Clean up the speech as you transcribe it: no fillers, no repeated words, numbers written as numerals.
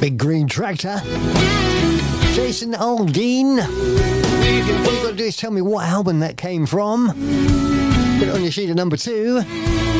Big Green Tractor. Jason Aldean. All you've got to do is tell me what album that came from. Put it on your sheet at number 2.